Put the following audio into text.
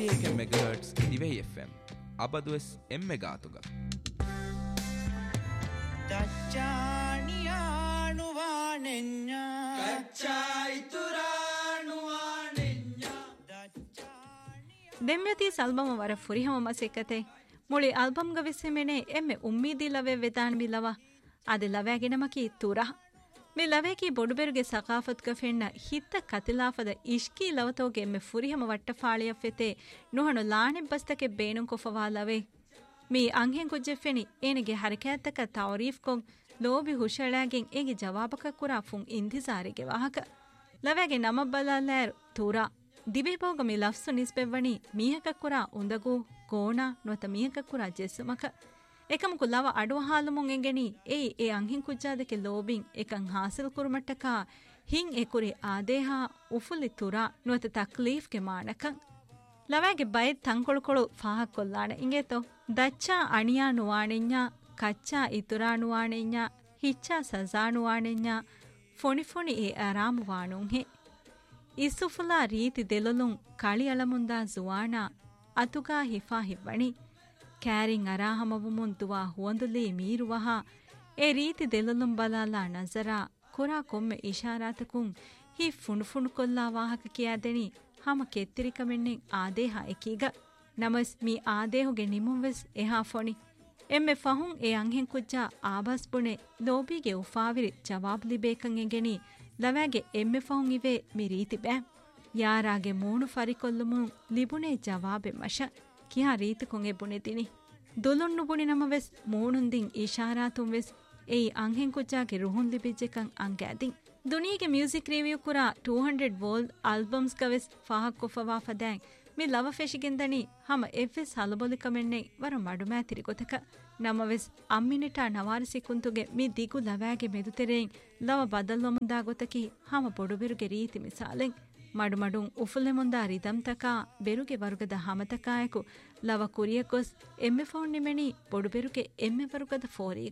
91 megahertz ದಿವೈ FM ಅಬದುಎಸ್ ಎಮ್ಮೆಗಾತುಗ ದೆಮ್ಯತೀಸ್ album ವರ ಫುರಿಹಮ ಮಸೆಕತೆ ಮುಳಿ album ಗವಿಸೆಮೆನೆ ಎಮ್ಮೆ ಉಮ್ಮೀದಿ ಲವೆ ವೆದಾನ್ ಬಿಲವ ಅದೆ ಲವೆಗೆನಮಕಿ ತುರಾ ಮೆ ಲವೆಕಿ ಬೊಡುಬೆರುಗೆ ಸಕಾಫತ್ ಗಫೆನ್ನ ಹಿತ್ತ ಕತಿಲಾಫದ ಇಷ್ಕಿ ಲವತೋಗೆ ಎಮ್ಮೆ ಫುರಿಹಮ ವಟ್ಟ ಫಾಳಿಯ ಫೆತೆ ನುಹಣು ಲಾಣೆ ಬಸ್ತಕೆ ಬೇಣುಂ ಕೊಫವಾ ಲವೆ ಮೀ ಅಂಹೆಂ ಕುಜ್ಜೆಫೆನಿ ಏನಿಗೆ ಹರಕಯಾತಕ ತಾರೀಫ್ ಕೊಂ ಲೋಬಿ ಹುಷಳಾಗೆಂ ಏಗೆ ಜವಾಬಕ ಕುರಾ ಫುಂ ಇಂತಿಜಾರಿಗೆ ವಾಹಕ ಲವೆಗೆ ನಮಬ್ಬಲಾಲಾರ್ ತುರಾ ದಿಬೇಬೋಗ ಮಿ ಲಫ್ಸು ನಿಸ್ಬೆವ್ವಣಿ ಮೀಹಕ ಕುರಾ ಉಂದಗೂ ಕೋಣ නොත මීහක කුරා ජෙස්සමක එකමකු ලව අඩුව හාලමුන් එගෙනි ඒ අංහින් කුජ්ජාදක ලෝබින් එකන් හාසිල් කුරුමට්ටක හින් එකුරි ආදේහා උෆුලි තුරා නොත තක්ලීෆ් ಗೆ මානකන් ಲವಾಗೆ ಬೈ ತಂಕೊಳುಕೊಳು ಫಾಹಕ್ ಕೊಲ್ಲಾಣ ಇಂಗೇತೋ ದಚ್ಚಾ ಅಣಿಯಾ ನುವಾಣೆඤ್ಞಾ ಕಚ್ಚಾ ಇತುರಾ ನುವಾಣೆඤ್ಞಾ ಹಿಚ್ಚಾ ಸಜಾ ನುವಾಣೆඤ್ಞಾ ಫೊಣಿ ಫೊಣಿ ಎ ಆರಾಮ ವಾಣುಂ ಹೆ ಇಸುಫುಲಾ ರೀತಿ ದೆಲೊಲುಂ ಕಳಿ ಅಳಮುಂದಾ ಜುವಾಣಾ ಅತುಗಾ ಹಿಫಾ ಹಿವ್ವಣಿ ಕ್ಯಾರಿಂ ಅರಾಹಮವುಮುನ್ ತುವಾ ಹುವಂದುಲಿ ಮೀರುವಹ ಎ ರೀತಿ ದೆಲೊಲುಂ ಬಲಾಲಾ ನಜರಾ ಕುರಾ ಕೊಮ್ಮೆ ಇಶಾರಾತಕುಂ ಹಿ ಫುಣುಫುಣು ಕೊಲ್ಲಾ ವಾಹಕ ಕಿಯಾದೆನಿ ಹಮ ಕೆತ್ತಿರಿಕಮೆನ್ನೆಂ ಆದೇಹ ಎಕೀಗ ನಮಸ್ ಮೀ ಆದೇಹುಗೆ ನಿಮುಂವೆಸ್ ಎಹಾ ಫೊಣಿ ಎಮ್ಮೆ ಫಹುಂ ಎ ಅಂಹೆಂ ಕುಜ್ಜಾ ಆಬಸ್ ಬುಣೆ ಲೋಬಿಗೆ ಉಫಾವಿರಿ ಜವಾಬ್ ಲಿಬೇಕಂ ಎಗೆನಿ ಲವಾಗೆ ಎಮ್ಮೆ ಫಹುಂ ಇವೆ ಮಿ ರೀತಿ ಬ್ಯಾ ಯಾರಾಗೆ ಮೂಣು ಫರಿಕೊಲ್ಲುಮುಂ ಲಿಬುಣೆ ಜವಾಬೆ ಮಶ ಕಿಯಾ ರೀತಿ ಕೊಂಗೆ ಬುಣೆದಿನಿ ದುಲುಣ್ಣು ಬುಣಿ ನಮವೆಸ್ ಮೂಣುಂದಿಂ ಇಶಾರಾತುಂ ವೆಸ್ ಏಯಿ ಅಂಹೆಂ ಕುಜ್ಜಾಗೆ ರುಹುನ್ ಲಿಬಿಜ್ಜೆಕಂ ಅಂಗಾದಿಂ ದುನಿಯಗೆ ಮ್ಯೂಸಿಕ್ ರಿವ್ಯೂ ಕುರಾ 200 ವೋಲ್ ಆಲ್ಬಮ್ಸ್ ಗವೆಸ್ ಫಾಹಕ್ ಕೊಫವಾ ಫದಾಂ ಮಿ ಲವ ಫೆಶಿಗೆಂದನಿ ಹಮ ಎಫ್ಎಸ್ ಹಲಬೊಲಿ ಕಮೆನ್ನೆ ವರ ಮಡುಮ್ಯಾತಿರಿ ಗೊತಕ ನಮವೆಸ್ ಅಮ್ಮಿನಿಟಾ ನವಾರಿಸಿ ಕುಂತುಗೆ ಮಿ ದಿಗು ಲವಾಗೆ ಮೆದುತೆರೆಂ ಲವ ಬದಲ್ಲೊಮುಂದಾ ಗೊತಕಿ ಹಮ ಬೊಡುಬೆರುಗೆ ರೀತಿ ಮಿಸಾಲೆಂ ಮಡುಮಡುಂ ಉಫುಲ್ಲೆ ಮುಂದಾ ರಿದಮ್ತಕ ಬೆರುಗೆ ವರುಗದ ಹಮತಕಾಯಕು ಲವ ಕುರಿಯಕೊಸ್ ಎಮ್ಮೆ ಫೌನ್ ನಿಮೆನಿ ಬೊಡುಬೆರುಗೆ ಎಮ್ಮೆ ವರುಗದ ಫೋರಿ